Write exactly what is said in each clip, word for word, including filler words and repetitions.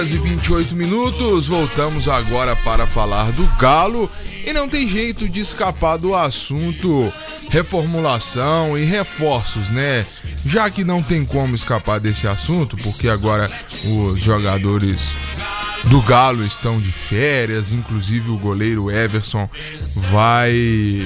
e vinte e oito minutos, voltamos agora para falar do Galo e não tem jeito de escapar do assunto reformulação e reforços, né? Já que não tem como escapar desse assunto, porque agora os jogadores do Galo estão de férias, inclusive o goleiro Everson vai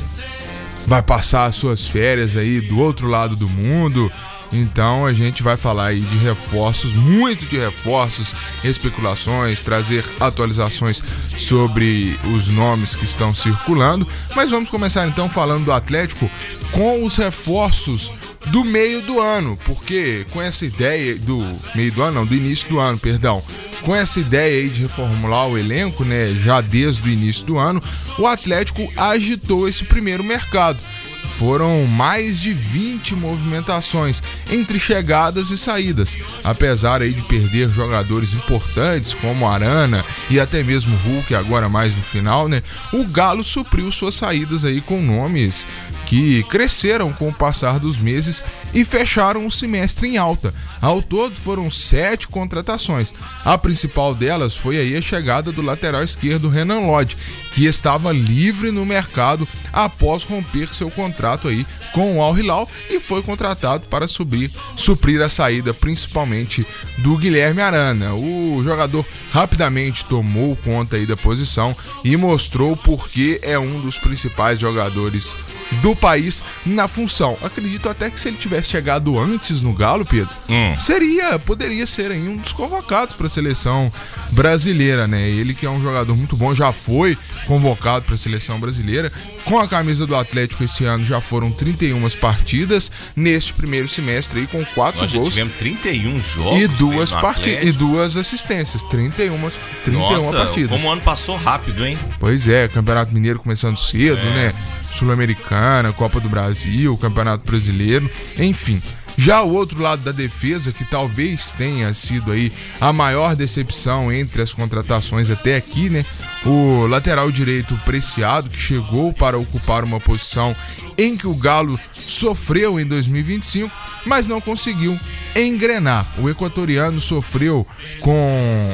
vai passar as suas férias aí do outro lado do mundo. Então a gente vai falar aí de reforços, muito de reforços, especulações, trazer atualizações sobre os nomes que estão circulando. Mas vamos começar então falando do Atlético com os reforços do meio do ano, porque com essa ideia do meio do ano, não, do início do ano, perdão, com essa ideia aí de reformular o elenco, né, já desde o início do ano, o Atlético agitou esse primeiro mercado. Foram mais de vinte movimentações entre chegadas e saídas. Apesar aí de perder jogadores importantes como Arana e até mesmo Hulk, agora mais no final, né? O Galo supriu suas saídas aí com nomes que cresceram com o passar dos meses e fecharam o semestre em alta. Ao todo foram sete contratações. A principal delas foi aí a chegada do lateral esquerdo Renan Lodge, que estava livre no mercado após romper seu contrato aí com o Al Hilal e foi contratado para subir, suprir a saída principalmente do Guilherme Arana. O jogador rapidamente tomou conta aí da posição e mostrou porque é um dos principais jogadores do país na função. Acredito até que se ele tivesse chegado antes no Galo, Pedro, hum. seria, poderia ser aí um dos convocados para a seleção brasileira, né? Ele que é um jogador muito bom, já foi convocado para a seleção brasileira. Com a camisa do Atlético esse ano já foram trinta e uma partidas neste primeiro semestre aí com quatro Nós gols. Já tivemos trinta e um jogos e duas partidas e duas assistências, trinta e uma, trinta e uma Nossa, partidas. Como o ano passou rápido, hein? Pois é, Campeonato Mineiro começando cedo, é. né? Sul-Americana, Copa do Brasil, Campeonato Brasileiro, enfim. Já o outro lado da defesa, que talvez tenha sido aí a maior decepção entre as contratações até aqui, né? O lateral direito Preciado, que chegou para ocupar uma posição em que o Galo sofreu em dois mil e vinte e cinco, mas não conseguiu engrenar. O equatoriano sofreu com...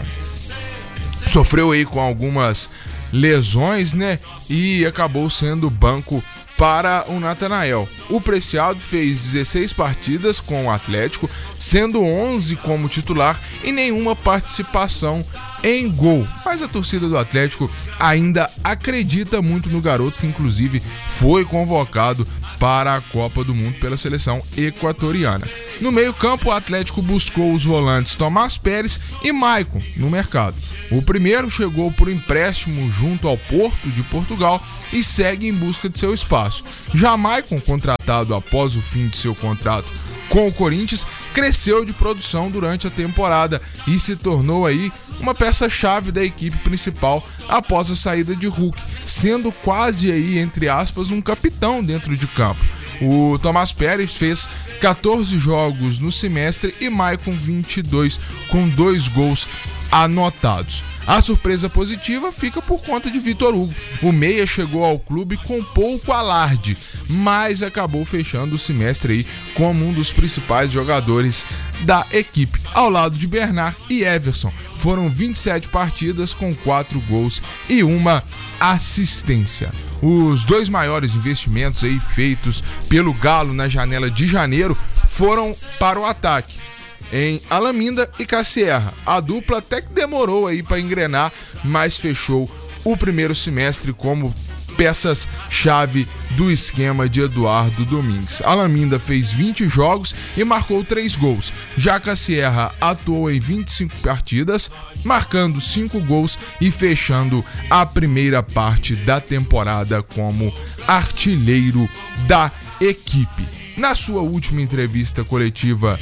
sofreu aí com algumas lesões, né? E acabou sendo banco para o Natanael. O Preciado fez dezesseis partidas com o Atlético, sendo onze como titular e nenhuma participação em gol. Mas a torcida do Atlético ainda acredita muito no garoto, que inclusive foi convocado para a Copa do Mundo pela seleção equatoriana. No meio-campo, o Atlético buscou os volantes Tomás Pérez e Maicon no mercado. O primeiro chegou por empréstimo junto ao Porto de Portugal e segue em busca de seu espaço. Já Maicon, contratado após o fim de seu contrato com o Corinthians, cresceu de produção durante a temporada e se tornou aí uma peça-chave da equipe principal após a saída de Hulk, sendo quase aí, entre aspas, um capitão dentro de campo. O Tomás Pérez fez catorze jogos no semestre e Maicon vinte e dois, com dois gols anotados. A surpresa positiva fica por conta de Vitor Hugo. O meia chegou ao clube com pouco alarde, mas acabou fechando o semestre aí como um dos principais jogadores da equipe, ao lado de Bernard e Everson. Foram vinte e sete partidas com quatro gols e uma assistência. Os dois maiores investimentos aí feitos pelo Galo na janela de janeiro foram para o ataque, em Alaminda e Cassierra. A dupla até que demorou aí para engrenar, mas fechou o primeiro semestre como peças-chave do esquema de Eduardo Domingues. Alaminda fez vinte jogos e marcou três gols. Já Cassierra atuou em vinte e cinco partidas, marcando cinco gols e fechando a primeira parte da temporada como artilheiro da equipe. Na sua última entrevista coletiva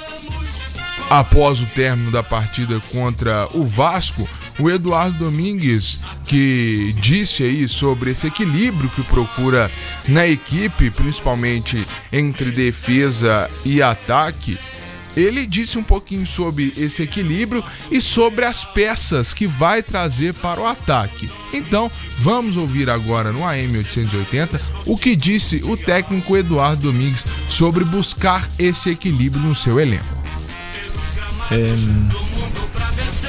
após o término da partida contra o Vasco, o Eduardo Domingues, que disse aí sobre esse equilíbrio que procura na equipe, principalmente entre defesa e ataque, ele disse um pouquinho sobre esse equilíbrio e sobre as peças que vai trazer para o ataque. Então, vamos ouvir agora no A M oitocentos e oitenta o que disse o técnico Eduardo Domingues sobre buscar esse equilíbrio no seu elenco. Eh,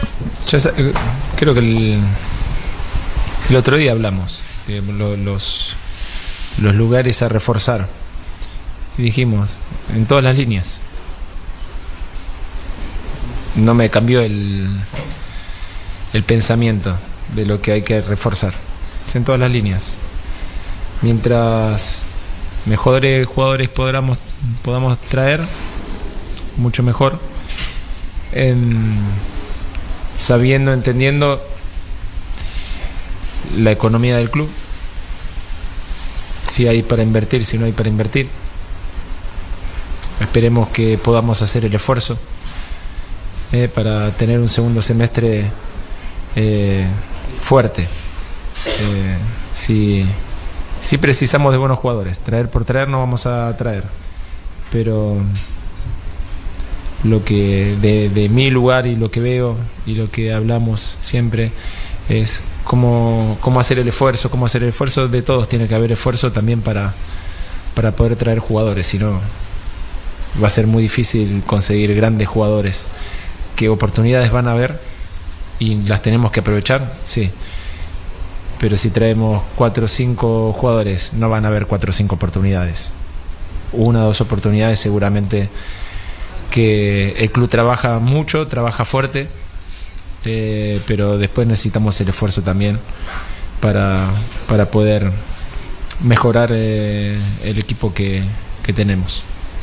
Ya, creo que el, el otro día hablamos de lo, los, los lugares a reforzar. Y dijimos, en todas las líneas. No me cambió el, el pensamiento de lo que hay que reforzar. Es en todas las líneas. Mientras mejores jugadores podamos, podamos traer, mucho mejor. En, sabiendo, entendiendo la economía del club, si hay para invertir, si no hay para invertir. Esperemos que podamos hacer el esfuerzo eh, para tener un segundo semestre eh, fuerte. Eh, si, si precisamos de buenos jugadores, traer por traer no vamos a traer, pero lo que de, de mi lugar y lo que veo y lo que hablamos siempre es cómo, cómo hacer el esfuerzo, cómo hacer el esfuerzo de todos. Tiene que haber esfuerzo también para, para poder traer jugadores, si no va a ser muy difícil conseguir grandes jugadores. ¿Qué oportunidades van a haber? Y las tenemos que aprovechar, sí. Pero si traemos cuatro o cinco jugadores, no van a haber cuatro o cinco oportunidades. Una o dos oportunidades seguramente. Que el club trabaja mucho, trabaja fuerte, eh, pero después necesitamos el esfuerzo también para, para poder mejorar eh, el equipo que, que tenemos.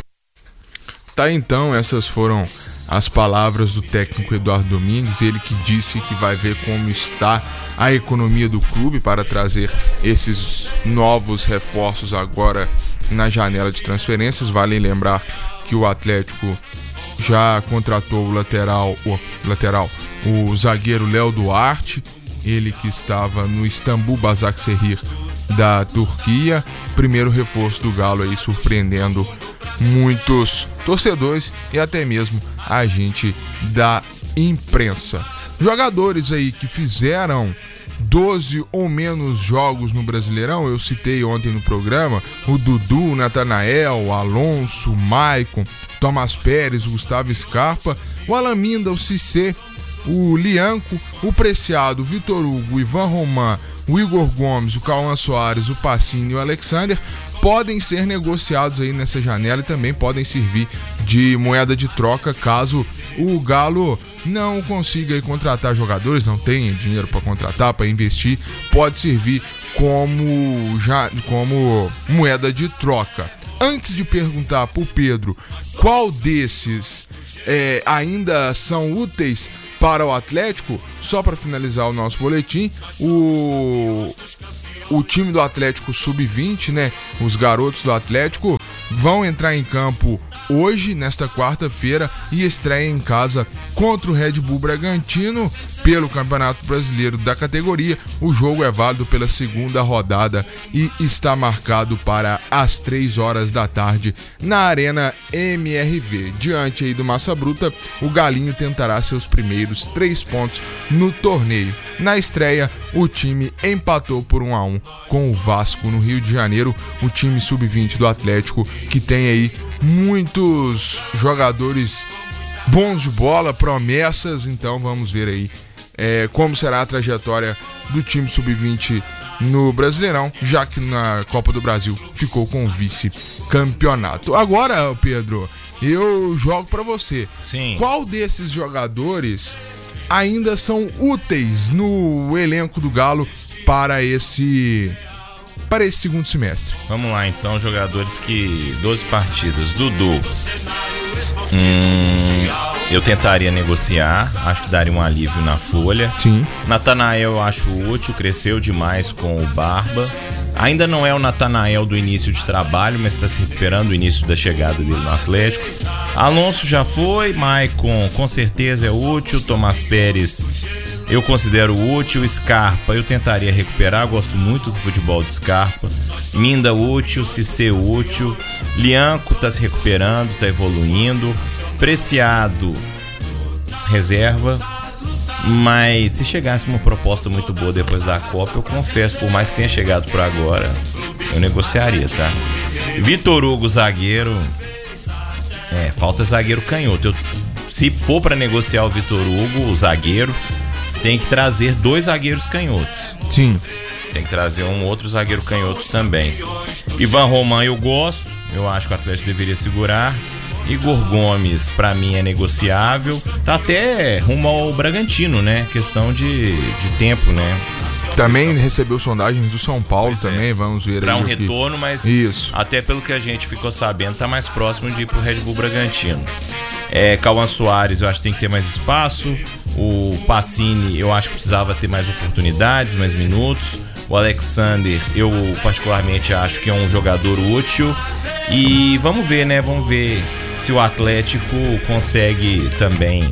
Tá, então, essas foram as palavras do técnico Eduardo Domingues, ele que disse que vai ver como está a economia do clube para trazer esses novos reforços agora na janela de transferências. Vale lembrar que o Atlético já contratou o lateral, o lateral, o zagueiro Léo Duarte, ele que estava no Istambul Basaksehir da Turquia, primeiro reforço do Galo aí, surpreendendo muitos torcedores e até mesmo a gente da imprensa. Jogadores aí que fizeram doze ou menos jogos no Brasileirão, eu citei ontem no programa, o Dudu, o Natanael, o Alonso, o Maicon, Tomás Pérez, o Gustavo Scarpa, o Alaminda, o Cissé, o Lianco, o Preciado, o Vitor Hugo, o Ivan Roman, o Igor Gomes, o Cauã Soares, o Pacini e o Alexander podem ser negociados aí nessa janela e também podem servir de moeda de troca caso o Galo não consiga aí contratar jogadores, não tenha dinheiro para contratar, para investir, pode servir como, já, como moeda de troca. Antes de perguntar para o Pedro qual desses é, ainda são úteis para o Atlético, só para finalizar o nosso boletim, o, o time do Atlético sub vinte, né, os garotos do Atlético, vão entrar em campo hoje, nesta quarta-feira, e estreia em casa contra o Red Bull Bragantino pelo Campeonato Brasileiro da categoria. O jogo é válido pela segunda rodada e está marcado para as três horas da tarde na Arena M R V. Diante aí do Massa Bruta, o Galinho tentará seus primeiros três pontos no torneio. Na estreia, o time empatou por um a um com o Vasco no Rio de Janeiro, o time sub vinte do Atlético, que tem aí muitos jogadores bons de bola, promessas. Então vamos ver aí é, como será a trajetória do time sub vinte no Brasileirão, já que na Copa do Brasil ficou com o vice-campeonato. Agora, Pedro, eu jogo para você. Sim. Qual desses jogadores ainda são úteis no elenco do Galo para esse para esse segundo semestre? Vamos lá então, jogadores que doze partidas. Dudu, hum, eu tentaria negociar, acho que daria um alívio na folha. Sim. Natanael eu acho útil, cresceu demais com o Barba. Ainda não é o Natanael do início de trabalho, mas está se recuperando do início da chegada dele no Atlético. Alonso já foi, Maicon com certeza é útil, Tomás Pérez eu considero útil, Scarpa eu tentaria recuperar, gosto muito do futebol de Scarpa. Minda útil, Cissé útil, Lianco está se recuperando, está evoluindo, Preciado reserva. Mas se chegasse uma proposta muito boa depois da Copa, eu confesso, por mais que tenha chegado por agora, eu negociaria, tá? Vitor Hugo, zagueiro. É, falta zagueiro canhoto. Eu, se for para negociar o Vitor Hugo, o zagueiro, tem que trazer dois zagueiros canhotos. Sim. Tem que trazer um outro zagueiro canhoto também. Ivan Roman eu gosto, eu acho que o Atlético deveria segurar. Igor Gomes, pra mim, é negociável. Tá até rumo ao Bragantino, né? Questão de, de tempo, né? Também recebeu sondagens do São Paulo pois também, é. Vamos ver pra aí. Pra um retorno, que... mas Isso. Até pelo que a gente ficou sabendo, tá mais próximo de ir pro Red Bull Bragantino. É, Cauã Soares, eu acho que tem que ter mais espaço. O Pacini, eu acho que precisava ter mais oportunidades, mais minutos. O Alexander, eu particularmente acho que é um jogador útil. E vamos ver, né? Vamos ver se o Atlético consegue também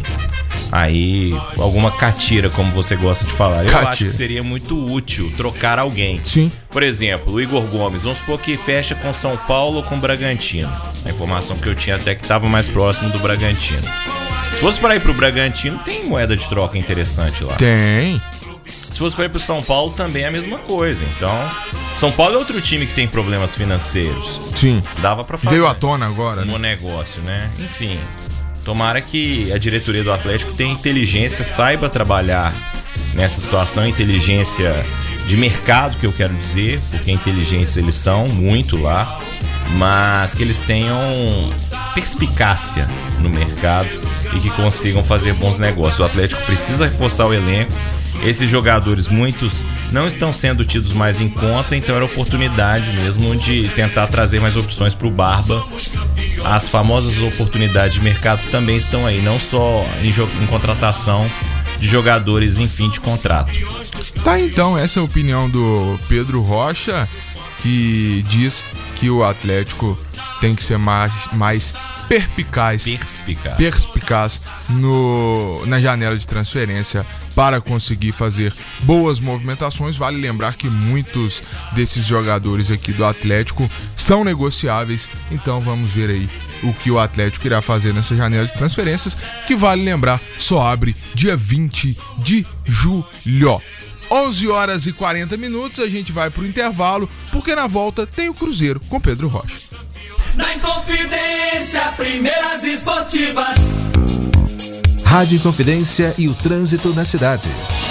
aí alguma catira, como você gosta de falar. Eu catira. Acho que seria muito útil trocar alguém. Sim. Por exemplo, o Igor Gomes, vamos supor que fecha com São Paulo ou com Bragantino. A informação que eu tinha até que estava mais próximo do Bragantino. Se fosse para ir pro Bragantino, tem moeda de troca interessante lá. Tem. Se fosse para ir pro São Paulo, também é a mesma coisa. Então, São Paulo é outro time que tem problemas financeiros. Sim. Dava para fazer. Veio à tona agora, um né? negócio, né? Enfim, tomara que a diretoria do Atlético tenha inteligência, saiba trabalhar nessa situação, inteligência de mercado, que eu quero dizer, porque inteligentes eles são, muito lá, mas que eles tenham perspicácia no mercado e que consigam fazer bons negócios. O Atlético precisa reforçar o elenco. Esses jogadores, muitos não estão sendo tidos mais em conta, então era oportunidade mesmo de tentar trazer mais opções para o Barba. As famosas oportunidades de mercado também estão aí, não só em, jo- em contratação de jogadores em fim de contrato. Tá, então, essa é a opinião do Pedro Rocha, que diz que o Atlético tem que ser mais, mais perspicaz, perspicaz, perspicaz no, na janela de transferência para conseguir fazer boas movimentações. Vale lembrar que muitos desses jogadores aqui do Atlético são negociáveis, então vamos ver aí o que o Atlético irá fazer nessa janela de transferências, que vale lembrar, só abre dia vinte de julho. onze horas e quarenta minutos, a gente vai pro intervalo, porque na volta tem o Cruzeiro com Pedro Rocha. Na Inconfidência, primeiras esportivas. Rádio Inconfidência e o trânsito na cidade.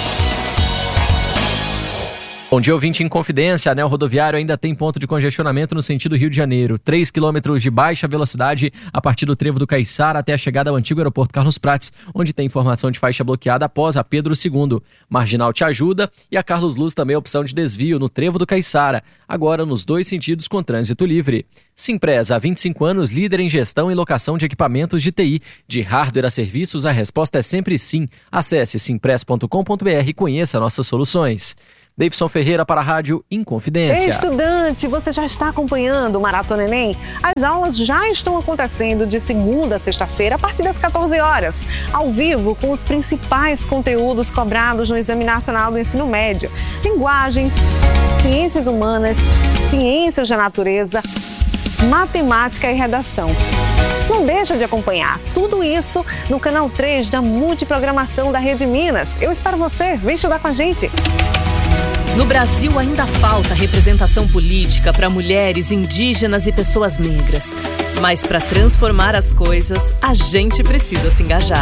Bom dia, ouvinte Inconfidência. Anel rodoviário ainda tem ponto de congestionamento no sentido Rio de Janeiro. três quilômetros de baixa velocidade a partir do trevo do Caiçara até a chegada ao antigo aeroporto Carlos Prates, onde tem informação de faixa bloqueada após a Pedro segundo. Marginal Te Ajuda e a Carlos Luz também a opção de desvio no trevo do Caiçara, agora nos dois sentidos com trânsito livre. Simpresa, há vinte e cinco anos, líder em gestão e locação de equipamentos de T I. De hardware a serviços, a resposta é sempre sim. Acesse simpress ponto com ponto b r e conheça nossas soluções. Davidson Ferreira para a Rádio Inconfidência. Estudante, você já está acompanhando o Maratona Enem? As aulas já estão acontecendo de segunda a sexta-feira a partir das quatorze horas, ao vivo com os principais conteúdos cobrados no Exame Nacional do Ensino Médio. Linguagens, ciências humanas, ciências da natureza, matemática e redação. Não deixa de acompanhar tudo isso no canal três da Multiprogramação da Rede Minas. Eu espero você, vem estudar com a gente. No Brasil ainda falta representação política para mulheres, indígenas e pessoas negras. Mas para transformar as coisas, a gente precisa se engajar.